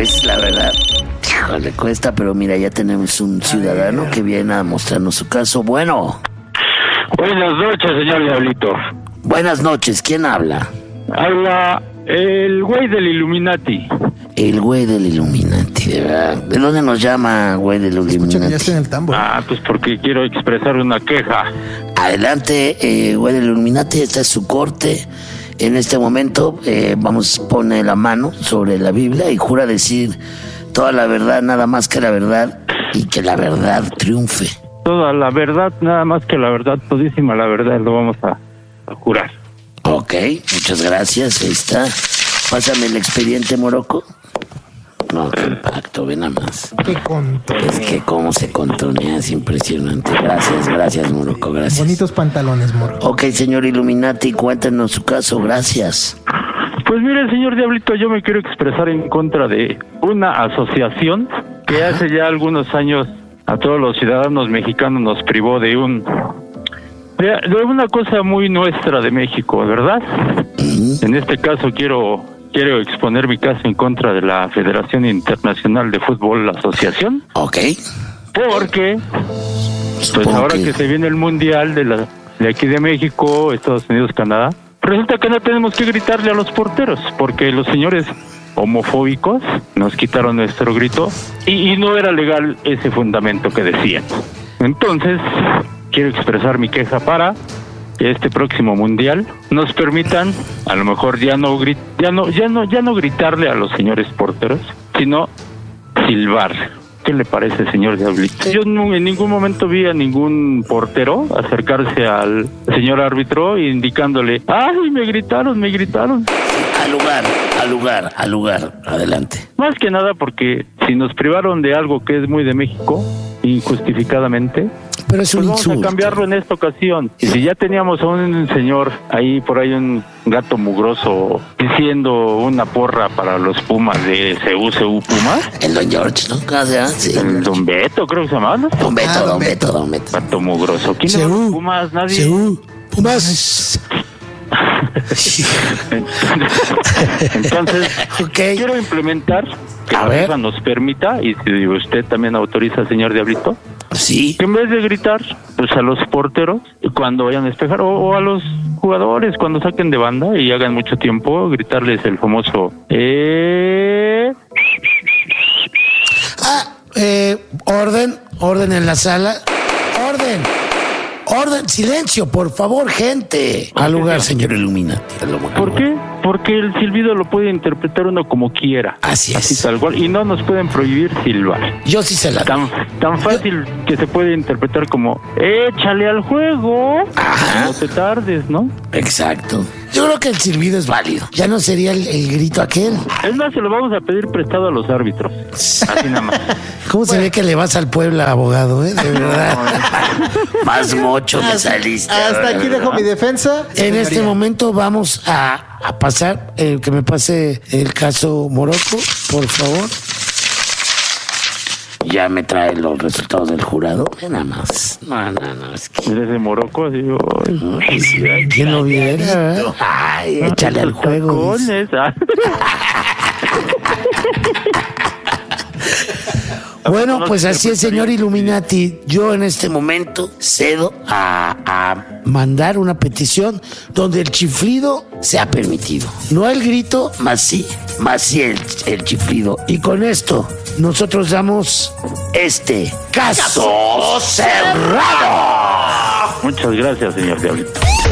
veces la verdad, le cuesta, pero mira, ya tenemos un ciudadano que viene a mostrarnos su caso. Bueno. Buenas noches, señor Diablito. Buenas noches, ¿quién habla? Habla el güey del Illuminati. El güey del Illuminati, de verdad. ¿De dónde nos llama, güey del Illuminati? Escucha que ya está en el tambo. Pues porque quiero expresar una queja. Adelante, güey del Illuminati, esta es su corte. En este momento, pone la mano sobre la Biblia y jura decir toda la verdad, nada más que la verdad, y que la verdad triunfe. Toda la verdad, nada más que la verdad, todísima la verdad, lo vamos a jurar. Ok, muchas gracias, ahí está. Pásame el expediente, Morocco. No, qué impacto, ve nada más. Qué control. Es que cómo se contonea, es impresionante. Gracias, Morocco, gracias. Bonitos pantalones, Morocco. Ok, señor Illuminati, cuéntenos su caso, gracias. Pues mire, señor Diablito, yo me quiero expresar en contra de una asociación que hace ya algunos años a todos los ciudadanos mexicanos nos privó de una cosa muy nuestra de México, ¿verdad? En este caso quiero exponer mi caso en contra de la Federación Internacional de Fútbol, la asociación. Ok. Porque, pues ahora que se viene el Mundial de aquí de México, Estados Unidos, Canadá, resulta que no tenemos que gritarle a los porteros, porque los señores homofóbicos nos quitaron nuestro grito y no era legal ese fundamento que decían. Entonces, quiero expresar mi queja para que este próximo mundial nos permitan, a lo mejor ya no gritarle a los señores porteros, sino silbar. ¿Qué le parece, señor Diablito? Yo en ningún momento vi a ningún portero acercarse al señor árbitro indicándole, ¡ay, me gritaron! Al lugar, adelante. Más que nada porque si nos privaron de algo que es muy de México, injustificadamente, pero es un pues vamos a cambiarlo en esta ocasión. Y si ya teníamos a un señor ahí, por ahí un gato mugroso, diciendo una porra para los Pumas de CU Pumas. El Don George, ¿no? ¿Cómo se llama? Sí, el Don Beto, creo que se llama, ¿no? Don Beto. Gato mugroso. ¿Quién es los Pumas? Nadie. Pumas. Entonces, okay. Quiero implementar que la FIFA nos permita, y si usted también autoriza, señor Diablito, sí, que en vez de gritar pues a los porteros cuando vayan a despejar o a los jugadores cuando saquen de banda y hagan mucho tiempo, gritarles el famoso orden en la sala, orden, silencio, por favor, gente. Al lugar, señor Illuminati. ¿Por qué? Porque el silbido lo puede interpretar uno como quiera. Así es. Tal cual. Y no nos pueden prohibir silbar. Yo sí se la Tan fácil que se puede interpretar como échale al juego. Ajá. No te tardes, ¿no? Exacto. Yo creo que el silbido es válido. Ya no sería el grito aquel. Es más, se lo vamos a pedir prestado a los árbitros. Así nada más. ¿Cómo se ve que le vas al pueblo, abogado, de verdad? Más mocho me saliste. Hasta aquí dejo mi defensa. En este momento vamos a pasar, que me pase el caso Morocco, por favor. Ya me trae los resultados del jurado. Nada más. No, es que... Mira ese Morocco, así... ¿Quién lo viera? Ay, échale al juego. Bueno, pues así es, señor Illuminati. Yo en este momento cedo a mandar una petición donde el chiflido sea permitido. No el grito, más sí el chiflido. Y con esto nosotros damos este caso cerrado. Muchas gracias, señor Diablito.